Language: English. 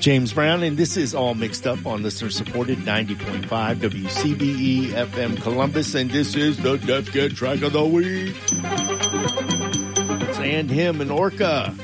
James Brown, and this is All Mixed Up on listener-supported 90.5 WCBE FM Columbus, and this is the Deaf Get Track of the Week. It's And Him and Orca.